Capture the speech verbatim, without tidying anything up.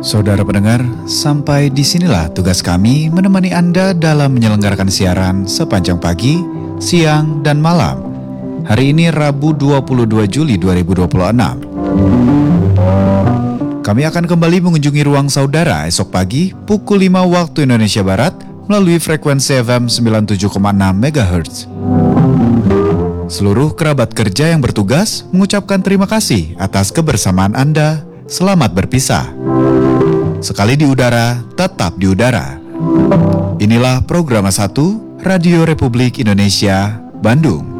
Saudara pendengar, sampai disinilah tugas kami menemani Anda dalam menyelenggarakan siaran sepanjang pagi, siang, dan malam. Hari ini Rabu dua puluh dua Juli dua ribu dua puluh enam. Kami akan kembali mengunjungi ruang saudara esok pagi pukul lima waktu Indonesia Barat melalui frekuensi F M sembilan puluh tujuh koma enam megahertz. Seluruh kerabat kerja yang bertugas mengucapkan terima kasih atas kebersamaan Anda. Selamat berpisah. Sekali di udara, tetap di udara. Inilah program satu Radio Republik Indonesia, Bandung.